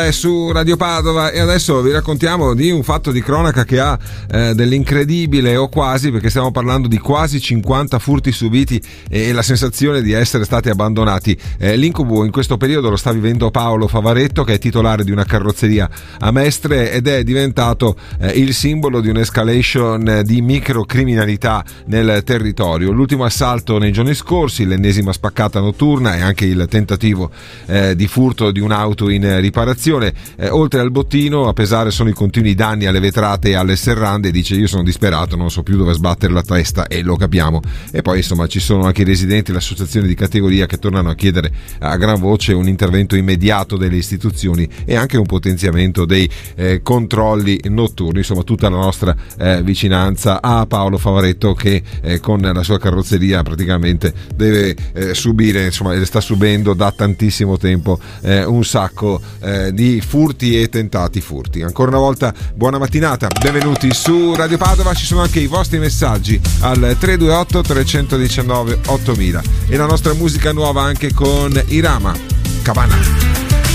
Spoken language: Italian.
Su Radio Padova, e adesso vi raccontiamo di un fatto di cronaca che ha dell'incredibile, o quasi, perché stiamo parlando di quasi 50 furti subiti e la sensazione di essere stati abbandonati. L'incubo in questo periodo lo sta vivendo Paolo Favaretto, che è titolare di una carrozzeria a Mestre ed è diventato il simbolo di un'escalation di microcriminalità nel territorio. L'ultimo assalto nei giorni scorsi, l'ennesima spaccata notturna e anche il tentativo di furto di un'auto in riparazione. Oltre al bottino, a pesare sono i continui danni alle vetrate e alle serrande. Dice: io sono disperato, non so più dove sbattere la testa, e lo capiamo. E poi insomma ci sono anche i residenti, le associazioni di categoria che tornano a chiedere a gran voce un intervento immediato delle istituzioni e anche un potenziamento dei controlli notturni. Insomma, tutta la nostra vicinanza a Paolo Favaretto, che con la sua carrozzeria praticamente deve subire, insomma sta subendo da tantissimo tempo un sacco di furti e tentati furti. Ancora una volta buona mattinata, benvenuti su Radio Padova. Ci sono anche i vostri messaggi al 328 319 8000 e la nostra musica nuova anche con Irama Cabana.